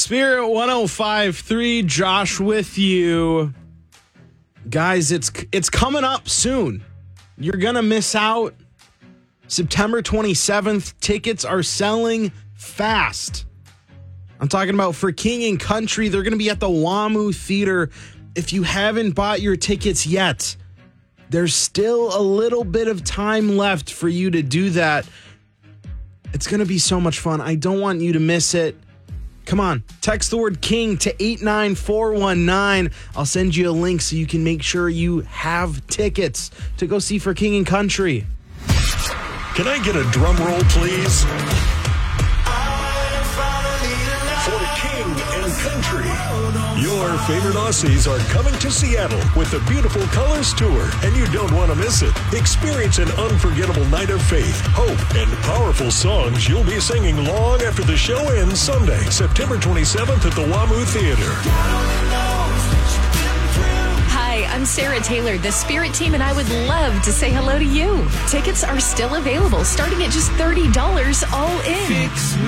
Spirit 105.3, Josh with you. Guys, it's coming up soon. You're going to miss out. September 27th, tickets are selling fast. I'm talking about For King and Country. They're going to be at the WAMU Theater. If you haven't bought your tickets yet, there's still a little bit of time left for you to do that. It's going to be so much fun. I don't want you to miss it. Come on, text the word King to 89419. I'll send you a link so you can make sure you have tickets to go see For King and Country. Can I get a drum roll, please? For King and Country. Your favorite Aussies are coming to Seattle with the Beautiful Colors Tour, and you don't want to miss it. Experience an unforgettable night of faith, hope, and powerful songs you'll be singing long after the show ends Sunday, September 27th at the WAMU Theater. Hi, I'm Sarah Taylor, the Spirit Team, and I would love to say hello to you. Tickets are still available, starting at just $30 all in.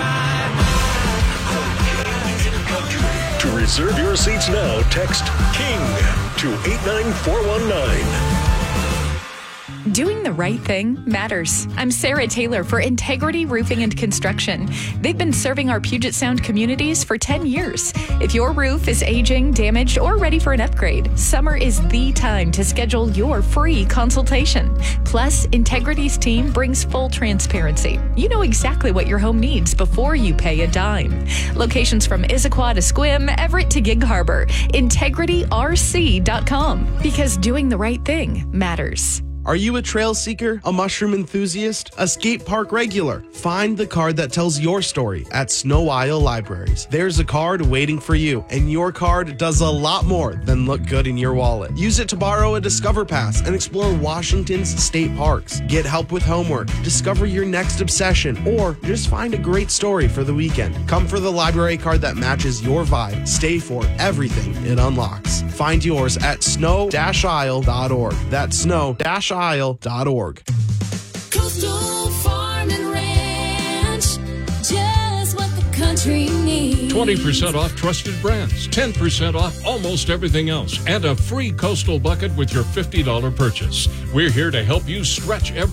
To reserve your seats now, text KING to 89419. Doing the right thing matters. I'm Sarah Taylor for Integrity Roofing and Construction. They've been serving our Puget Sound communities for 10 years. If your roof is aging, damaged, or ready for an upgrade, summer is the time to schedule your free consultation. Plus, Integrity's team brings full transparency. You know exactly what your home needs before you pay a dime. Locations from Issaquah to Sequim, Everett to Gig Harbor. IntegrityRC.com. Because doing the right thing matters. Are you a trail seeker, a mushroom enthusiast, a skate park regular? Find the card that tells your story at Snow Isle Libraries. There's a card waiting for you, and your card does a lot more than look good in your wallet. Use it to borrow a Discover Pass and explore Washington's state parks. Get help with homework, discover your next obsession, or just find a great story for the weekend. Come for the library card that matches your vibe. Stay for everything it unlocks. Find yours at snow-isle.org. That's snow-isle.org. Coastal Farm and Ranch, just what the country needs. 20% off trusted brands, 10% off almost everything else, and a free Coastal bucket with your $50 purchase. We're here to help you stretch every